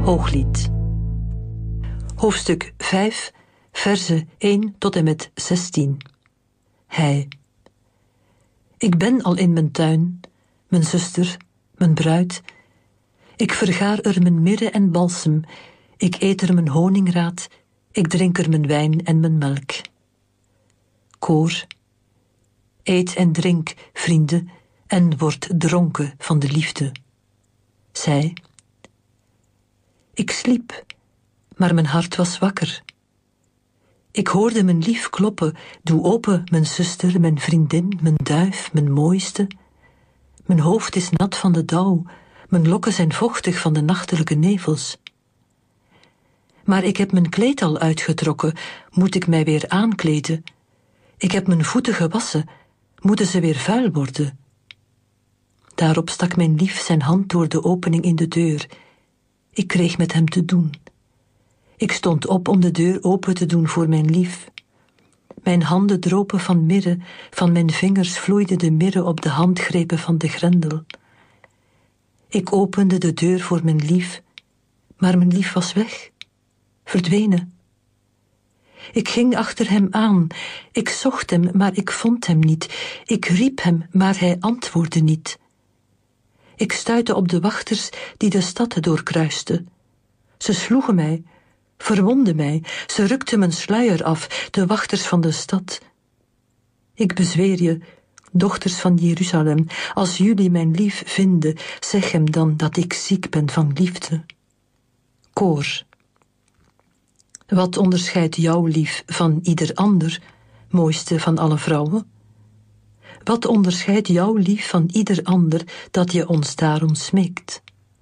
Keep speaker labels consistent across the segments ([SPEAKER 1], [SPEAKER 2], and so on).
[SPEAKER 1] Hooglied. Hoofdstuk 5, verzen 1 tot en met 16. Hij. Ik ben al in mijn tuin, mijn zuster, mijn bruid. Ik vergaar er mijn mirre en balsem, ik eet er mijn honingraad, ik drink er mijn wijn en mijn melk. Koor. Eet en drink, vrienden, en word dronken van de liefde. Zij. Ik sliep, maar mijn hart was wakker. Ik hoorde mijn lief kloppen, doe open, mijn zuster, mijn vriendin, mijn duif, mijn mooiste. Mijn hoofd is nat van de dauw, mijn lokken zijn vochtig van de nachtelijke nevels. Maar ik heb mijn kleed al uitgetrokken, moet ik mij weer aankleden? Ik heb mijn voeten gewassen, moeten ze weer vuil worden? Daarop stak mijn lief zijn hand door de opening in de deur. Ik kreeg met hem te doen. Ik stond op om de deur open te doen voor mijn lief. Mijn handen dropen van mirre, van mijn vingers vloeide de mirre op de handgrepen van de grendel. Ik opende de deur voor mijn lief, maar mijn lief was weg, verdwenen. Ik ging achter hem aan, ik zocht hem, maar ik vond hem niet. Ik riep hem, maar hij antwoordde niet. Ik stuitte op de wachters die de stad doorkruisten. Ze sloegen mij, verwonden mij, ze rukten mijn sluier af, de wachters van de stad. Ik bezweer je, dochters van Jeruzalem, als jullie mijn lief vinden, zeg hem dan dat ik ziek ben van liefde. Koor. Wat onderscheidt jouw lief van ieder ander, mooiste van alle vrouwen? Wat onderscheidt jouw lief van ieder ander dat je ons daarom smeekt?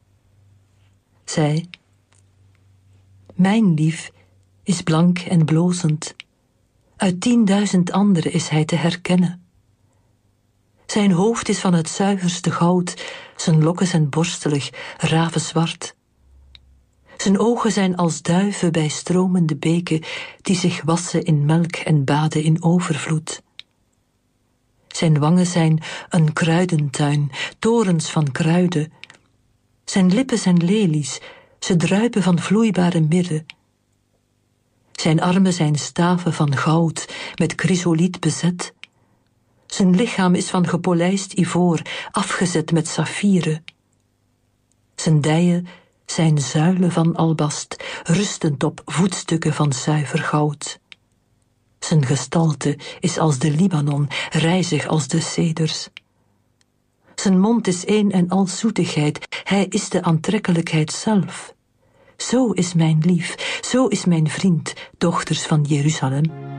[SPEAKER 1] Zij. Mijn lief is blank en blozend. Uit 10.000 anderen is hij te herkennen. Zijn hoofd is van het zuiverste goud, zijn lokken zijn borstelig, ravenzwart. Zijn ogen zijn als duiven bij stromende beken, die zich wassen in melk en baden in overvloed. Zijn wangen zijn een kruidentuin, torens van kruiden. Zijn lippen zijn lelies, ze druipen van vloeibare mirre. Zijn armen zijn staven van goud, met chrysoliet bezet. Zijn lichaam is van gepolijst ivoor, afgezet met saffieren. Zijn dijen zijn zuilen van albast, rustend op voetstukken van zuiver goud. Zijn gestalte is als de Libanon, rijzig als de ceders. Zijn mond is één en al zoetigheid, hij is de aantrekkelijkheid zelf. Zo is mijn lief, zo is mijn vriend, dochters van Jeruzalem.